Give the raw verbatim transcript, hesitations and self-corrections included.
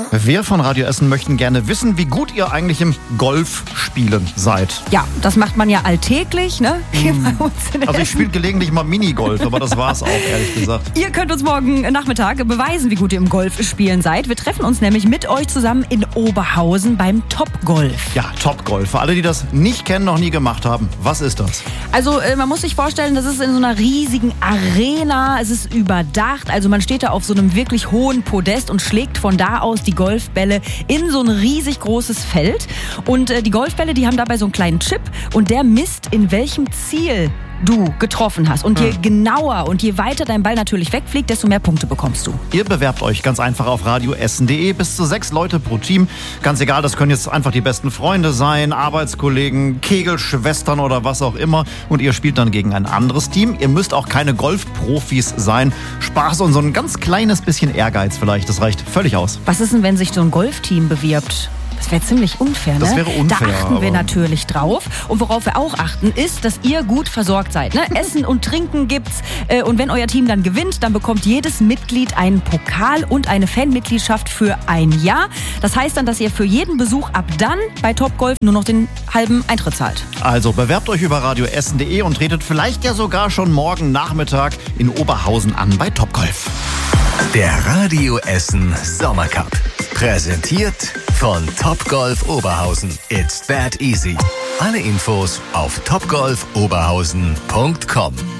Wir von Radio Essen möchten gerne wissen, wie gut ihr eigentlich im Golfspielen seid. Ja, das macht man ja alltäglich, ne? Hier bei uns in Also ich Essen. spiele gelegentlich mal Minigolf, aber das war's auch, ehrlich gesagt. Ihr könnt uns morgen Nachmittag beweisen, wie gut ihr im Golfspielen seid. Wir treffen uns nämlich mit euch zusammen in Oberhausen beim Topgolf. Ja, Topgolf. Für alle, die das nicht kennen, noch nie gemacht haben, was ist das? Also äh, man muss sich vorstellen, das ist in so einer riesigen Arena. Es ist überdacht. Also man steht da auf so einem wirklich hohen Podest und schlägt von da aus die Golfbälle in so ein riesig großes Feld. Und äh, die Golfbälle, die haben dabei so einen kleinen Chip und der misst, in welchem Ziel du getroffen hast. Und je genauer und je weiter dein Ball natürlich wegfliegt, desto mehr Punkte bekommst du. Ihr bewerbt euch ganz einfach auf radioessen punkt de. Bis zu sechs Leute pro Team. Ganz egal, das können jetzt einfach die besten Freunde sein, Arbeitskollegen, Kegelschwestern oder was auch immer. Und ihr spielt dann gegen ein anderes Team. Ihr müsst auch keine Golfprofis sein. Spaß und so ein ganz kleines bisschen Ehrgeiz vielleicht. Das reicht völlig aus. Was ist denn, wenn sich so ein Golfteam bewirbt? Das wäre ziemlich unfair, ne? Das wäre unfair, Da achten wir aber- natürlich drauf. Und worauf wir auch achten, ist, dass ihr gut versorgt seid. Ne? Essen und Trinken gibt's. Äh, Und wenn euer Team dann gewinnt, dann bekommt jedes Mitglied einen Pokal und eine Fanmitgliedschaft für ein Jahr. Das heißt dann, dass ihr für jeden Besuch ab dann bei Topgolf nur noch den halben Eintritt zahlt. Also bewerbt euch über radioessen punkt de und tretet vielleicht ja sogar schon morgen Nachmittag in Oberhausen an bei Topgolf. Der Radio Essen Sommercup. Präsentiert von Topgolf Oberhausen. It's that easy. Alle Infos auf topgolf oberhausen punkt com.